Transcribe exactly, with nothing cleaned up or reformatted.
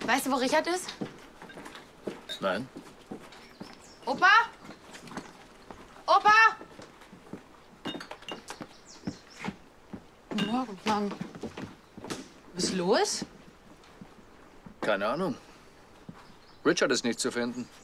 Weißt du, wo Richard ist? Nein. Opa? Opa? Morgen, Mann. Was ist los? Keine Ahnung. Richard ist nicht zu finden.